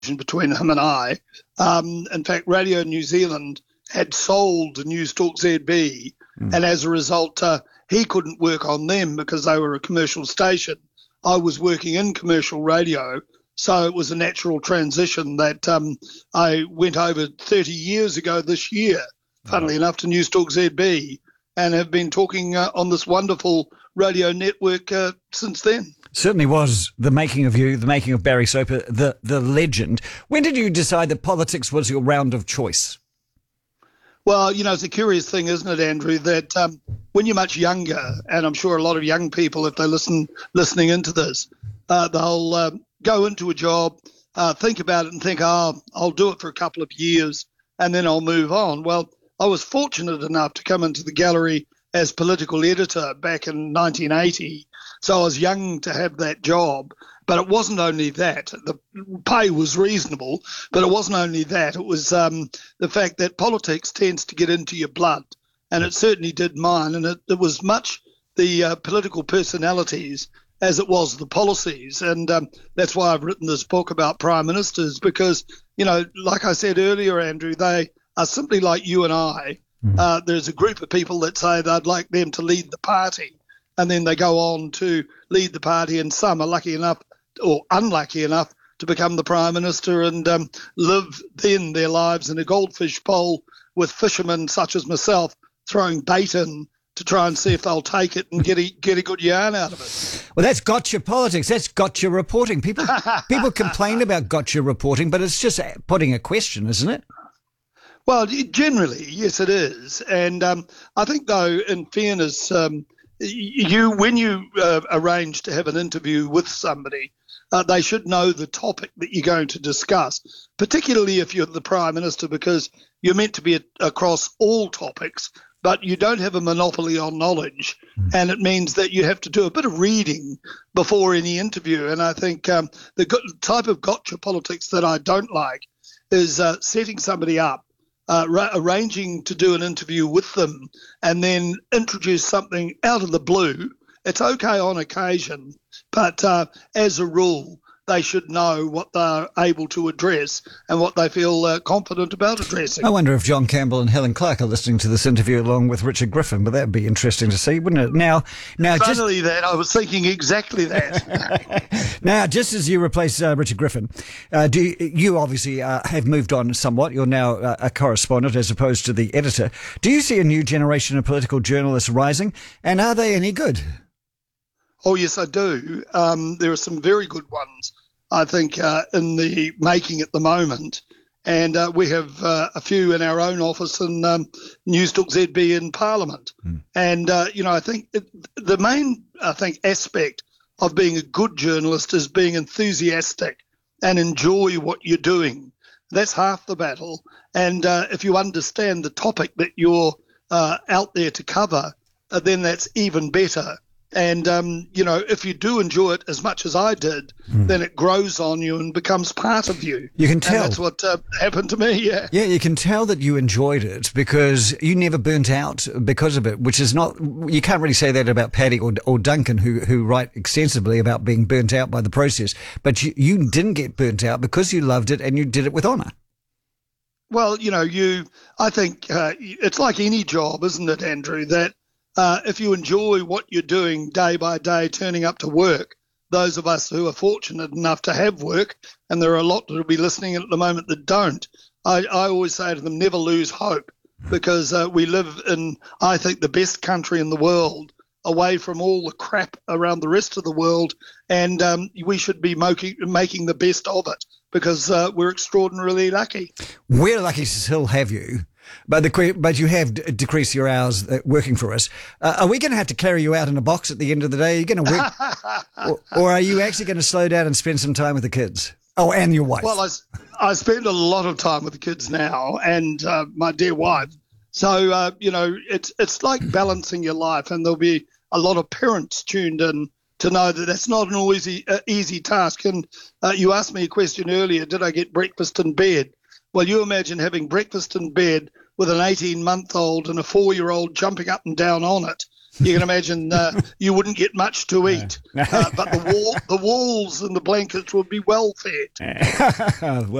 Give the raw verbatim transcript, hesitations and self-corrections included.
between him and I. Um, in fact, Radio New Zealand had sold Newstalk Z B, mm. and as a result, uh, he couldn't work on them because they were a commercial station. I was working in commercial radio, so it was a natural transition that um, I went over thirty years ago this year, funnily enough, to Newstalk Z B, and have been talking uh, on this wonderful radio network uh, since then. Certainly was the making of you, the making of Barry Soper, the, the legend. When did you decide that politics was your round of choice? Well, you know, it's a curious thing, isn't it, Andrew, that um, when you're much younger, and I'm sure a lot of young people, if they're listen, listening into this, uh, they'll uh, go into a job, uh, think about it and think, oh, I'll do it for a couple of years and then I'll move on. Well, I was fortunate enough to come into the gallery as political editor back in nineteen eighty. So I was young to have that job, but it wasn't only that. The pay was reasonable, but it wasn't only that. It was um, the fact that politics tends to get into your blood, and it certainly did mine. And it, it was much the uh, political personalities as it was the policies. And um, that's why I've written this book about prime ministers, because, you know, like I said earlier, Andrew, they are simply like you and I. Mm. Uh, there's a group of people that say they'd like them to lead the party, and then they go on to lead the party, and some are lucky enough or unlucky enough to become the Prime Minister and um, live then their lives in a goldfish bowl with fishermen such as myself throwing bait in to try and see if they'll take it and get a, get a good yarn out of it. Well, that's gotcha politics. That's gotcha reporting. People people complain about gotcha reporting, but it's just putting a question, isn't it? Well, generally, yes, it is. And um, I think, though, in fairness, um, you when you uh, arrange to have an interview with somebody, uh, they should know the topic that you're going to discuss, particularly if you're the Prime Minister, because you're meant to be a, across all topics, but you don't have a monopoly on knowledge, mm. and it means that you have to do a bit of reading before any interview. And I think um, the type of gotcha politics that I don't like is uh, setting somebody up, Uh, ra- arranging to do an interview with them and then introduce something out of the blue. It's okay on occasion, but uh, as a rule, they should know what they're able to address and what they feel uh, confident about addressing. I wonder if John Campbell and Helen Clark are listening to this interview along with Richard Griffin, but that would be interesting to see, wouldn't it? Now, now, Funnily just that, I was thinking exactly that. Now, just as you replace uh, Richard Griffin, uh, do you, you obviously uh, have moved on somewhat. You're now uh, a correspondent as opposed to the editor. Do you see a new generation of political journalists rising, and are they any good? Oh, yes, I do. Um, there are some very good ones, I think, uh, in the making at the moment. And uh, we have uh, a few in our own office in um, Newstalk Z B in Parliament. Mm. And, uh, you know, I think it, the main, I think, aspect of being a good journalist is being enthusiastic and enjoy what you're doing. That's half the battle. And uh, if you understand the topic that you're uh, out there to cover, uh, then that's even better. And, um, you know, if you do enjoy it as much as I did, mm. then it grows on you and becomes part of you. You can tell. And that's what uh, happened to me, yeah. Yeah, you can tell that you enjoyed it because you never burnt out because of it, which is not, you can't really say that about Paddy or, or Duncan, who, who write extensively about being burnt out by the process. But you, you didn't get burnt out because you loved it and you did it with honour. Well, you know, you, I think uh, it's like any job, isn't it, Andrew, that Uh, if you enjoy what you're doing day by day, turning up to work, those of us who are fortunate enough to have work, and there are a lot that will be listening at the moment that don't, I, I always say to them, never lose hope, because uh, we live in, I think, the best country in the world, away from all the crap around the rest of the world, and um, we should be making, making the best of it, because uh, we're extraordinarily lucky. We're lucky to still have you. But the but you have d- decreased your hours uh, working for us. Uh, are we going to have to carry you out in a box at the end of the day? Are you going to work, or, or are you actually going to slow down and spend some time with the kids? Oh, and your wife. Well, I, I spend a lot of time with the kids now, and uh, my dear wife. So uh, you know, it's it's like balancing your life, and there'll be a lot of parents tuned in to know that that's not an easy uh, easy task. And uh, you asked me a question earlier: did I get breakfast in bed? Well, you imagine having breakfast in bed with an eighteen-month-old and a four-year-old jumping up and down on it. you can imagine uh, you wouldn't get much to eat, uh, but the wall, the walls and the blankets would be well fed. Well,